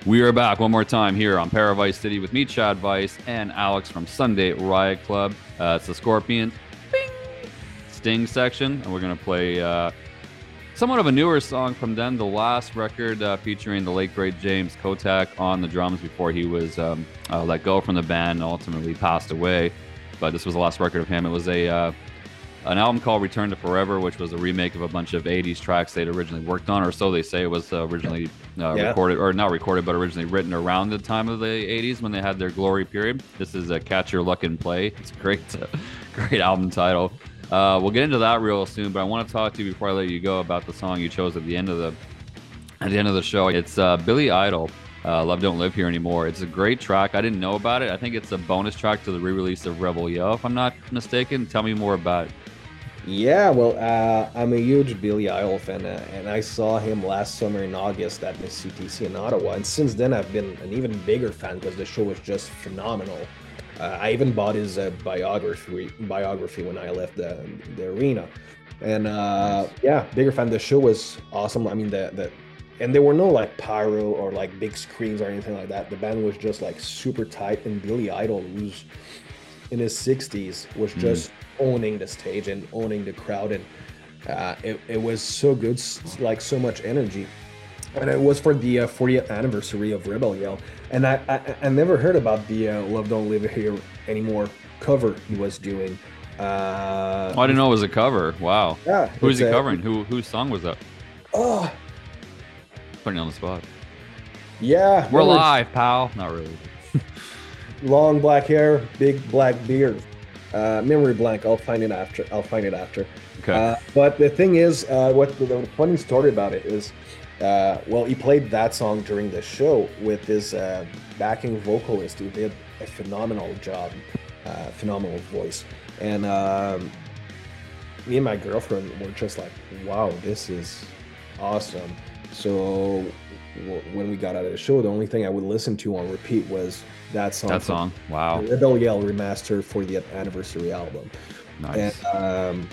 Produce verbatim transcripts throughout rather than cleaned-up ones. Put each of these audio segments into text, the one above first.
We are back one more time here on Paradise City with me, Chad Vice, and Alex from Sunday Riot Club. Uh, it's the Scorpions Bing! Sting section, and we're going to play uh, somewhat of a newer song from them, the last record uh, featuring the late, great James Kotak on the drums before he was um, uh, let go from the band and ultimately passed away. But this was the last record of him. It was a uh, an album called Return to Forever, which was a remake of a bunch of eighties tracks they'd originally worked on, or so they say. It was uh, originally uh, yeah. recorded, or not recorded, but originally written around the time of the eighties when they had their glory period. This is a Catch Your Luck and Play. It's a great, uh, great album title. Uh, we'll get into that real soon, but I want to talk to you before I let you go about the song you chose at the end of the at the end of the show. It's uh, Billy Idol. Uh, Love Don't Live Here Anymore. It's a great track. I didn't know about it. I think it's a bonus track to the re-release of Rebel Yell, if I'm not mistaken. Tell me more about it. Yeah, well, uh, I'm a huge Billy Idol fan, uh, and I saw him last summer in August at the C T C in Ottawa, and since then I've been an even bigger fan because the show was just phenomenal. Uh, I even bought his uh, biography biography when I left the, the arena, and uh, yeah, bigger fan. The show was awesome. I mean, the the and there were no like pyro or like big screens or anything like that. The band was just like super tight, and Billy Idol, who's in his sixties, was just mm. owning the stage and owning the crowd, and uh, it, it was so good, like so much energy. And it was for the uh, fortieth anniversary of Rebel Yell, and I, I I never heard about the uh, Love Don't Live Here Anymore cover he was doing. Uh, oh, I didn't know it was a cover. Wow. Yeah. Who's he covering? Who whose song was that? Oh, putting you on the spot. Yeah. We're live, pal. Not really. Long black hair, big black beard. Uh, memory blank. I'll find it after. I'll find it after. Okay. Uh, but the thing is, uh, what the, the funny story about it is, uh, well, he played that song during the show with his uh, backing vocalist, who did a phenomenal job, uh, phenomenal voice, and um, me and my girlfriend were just like, "Wow, this is awesome." So w- when we got out of the show, the only thing I would listen to on repeat was that song. That song, wow. The Rebel Yell remaster for the anniversary album. Nice. And, um,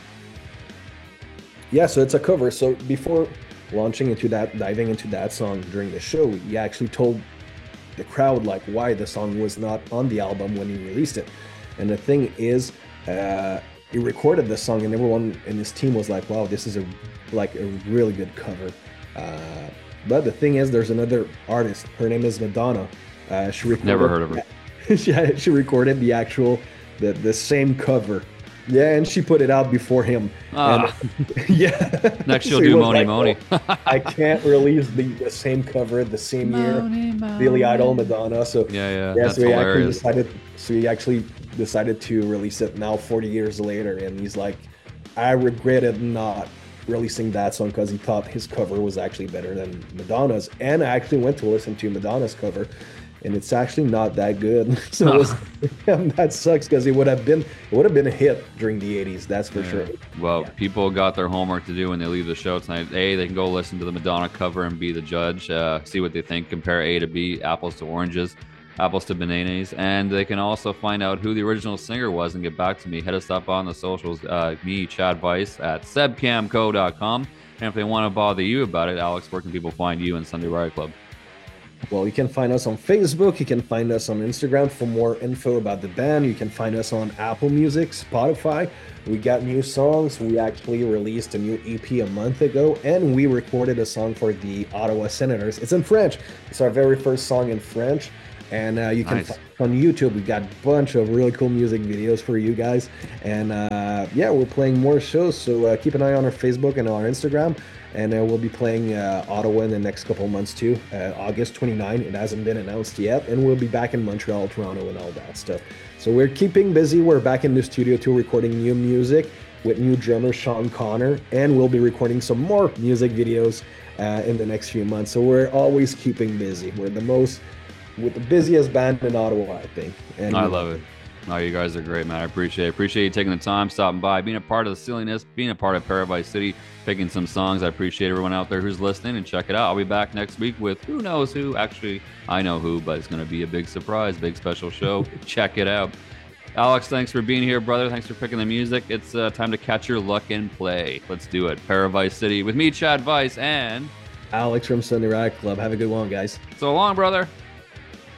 yeah, so it's a cover. So before launching into that, diving into that song during the show, he actually told the crowd like why the song was not on the album when he released it. And the thing is, uh, he recorded the song, and everyone in his team was like, "Wow, this is a like a really good cover." Uh, but the thing is, there's another artist. Her name is Madonna. Uh, she recorded, Never heard of her. she, she recorded the actual, the, the same cover. Yeah, and she put it out before him. Ah. And, yeah. Next she'll So do he was Moni like, Moni. "Well, I can't release the, the same cover the same year. Moni, Moni. Billy Idol, Madonna." So Yeah, yeah, yeah that's so he actually hilarious. decided. So he actually decided to release it now, forty years later, and he's like, "I regretted not releasing that song because he thought his cover was actually better than Madonna's." And I actually went to listen to Madonna's cover, and it's actually not that good. So it was, that sucks because it would have been it would have been a hit during the eighties, that's for Yeah. sure. Well, Yeah. people got their homework to do when they leave the show tonight. A, they can go listen to the Madonna cover and be the judge, uh, see what they think, compare A to B, apples to oranges, apples to bananas, and they can also find out who the original singer was and get back to me. Hit us up on the socials, uh, me, Chad Vice, at sebcamco dot com. And if they want to bother you about it, Alex, where can people find you in Sunday Riot Club? Well, you can find us on Facebook. You can find us on Instagram for more info about the band. You can find us on Apple Music, Spotify. We got new songs. We actually released a new E P a month ago, and we recorded a song for the Ottawa Senators. It's in French. It's our very first song in French. And uh, you can Nice. find on YouTube. We got a bunch of really cool music videos for you guys. And uh, yeah, we're playing more shows. So uh, keep an eye on our Facebook and our Instagram. And uh, we'll be playing uh, Ottawa in the next couple of months too. Uh, August twenty-ninth. It hasn't been announced yet. And we'll be back in Montreal, Toronto, and all that stuff. So we're keeping busy. We're back in the studio too, recording new music with new drummer Sean Connor. And we'll be recording some more music videos uh, in the next few months. So we're always keeping busy. We're the most with the busiest band in Ottawa, I think. And I love it. Oh, you guys are great, man. I appreciate it. Appreciate you taking the time, stopping by, being a part of the silliness, being a part of Paradise City, picking some songs. I appreciate everyone out there who's listening, and check it out. I'll be back next week with who knows who. Actually, I know who, but it's going to be a big surprise, big special show. Check it out. Alex, thanks for being here, brother. Thanks for picking the music. It's uh, time to catch your luck and play. Let's do it. Paradise City with me, Chad Vice, and Alex from Sunday Riot Club. Have a good one, guys. So long, brother.